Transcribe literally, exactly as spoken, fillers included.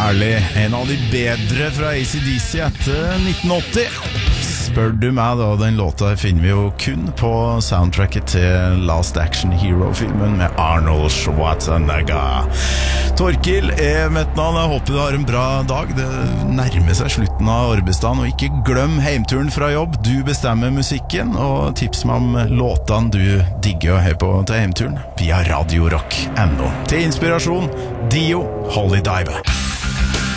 herlig. En av de bedre fra A C D C etter nitten åtti. Spør du meg da, den låta finner vi jo kun på soundtracket til Last Action Hero-filmen med Arnold Schwarzenegger. Torkil er mitt navn. Jeg håper du har en bra dag. Det nærmer seg slutten av arbeidsdagen, og ikke glem heimturen fra jobb. Du bestemmer musikken, og tips meg om låtene du digger å høre på til heimturen via Radio Rock punktum no. Til inspirasjon, Dio, Holy Dive.